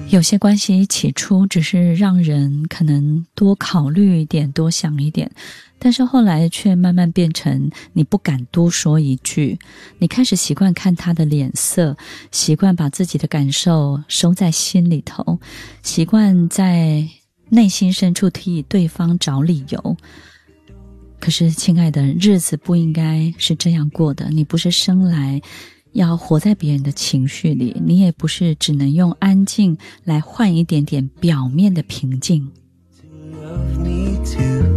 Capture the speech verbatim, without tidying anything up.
有些关系起初只是让人可能多考虑一点，多想一点，但是后来却慢慢变成你不敢多说一句，你开始习惯看他的脸色，习惯把自己的感受收在心里头，习惯在内心深处替对方找理由。可是亲爱的，日子不应该是这样过的，你不是生来要活在别人的情绪里，你也不是只能用安静来换一点点表面的平静。To love me too.